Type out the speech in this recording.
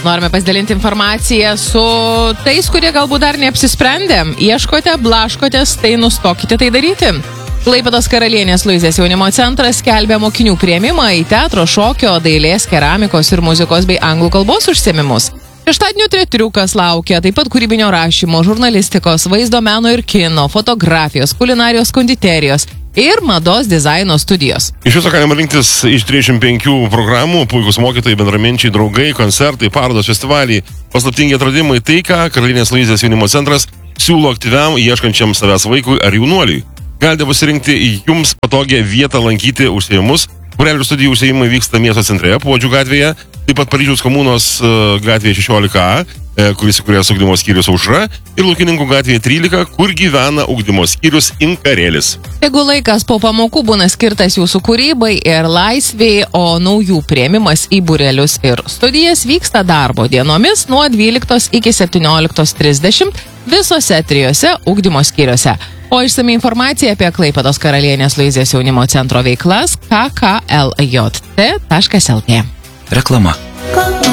Norime pasidalinti informaciją su tais, kurie galbūt dar neapsisprendė. Ieškote, blaškotės, tai nustokite tai daryti. Klaipėdos Karalienės Luizės jaunimo centras skelbia mokinių priėmimą į teatro, šokio, dailės, keramikos ir muzikos bei anglų kalbos užsiėmimus. Šeštadienio triukas laukia, taip pat kūrybinio rašymo, žurnalistikos, vaizdo meno ir kino, fotografijos, kulinarijos, konditerijos ir mados dizaino studijos. Iš viso galima rinktis iš 35 programų, puikus mokytojai, bendraminčiai, draugai, koncertai, parodos, festivaliai, paslaptingi atradimai, tai ką Karalienės Luizės jaunimo centras siūlo aktyviam, ieškančiam savęs vaikui ar jaunuoliui. Galite pasirinkti jums patogią vietą lankyti užsiėjimus. Būrelių studijų užsiėjimai vyksta miesto centre, Puodžių gatvėje, taip pat Paryžiaus komunos gatvėje 16A, kuris įkūręs ugdymo skyrius Aušra, ir Laukininkų gatvėje 13, kur gyvena ugdymo skyrius Inkarėlis. Jeigu laikas po pamokų būna skirtas jūsų kūrybai ir laisvėjai, o naujų priėmimas į būrelius ir studijas vyksta darbo dienomis nuo 12 iki 17:30 visose 3 ugdymo skyriuose. O išsami informacija apie Klaipėdos Karalienės Luizės jaunimo centro veiklas kklJT.lt. Reklama.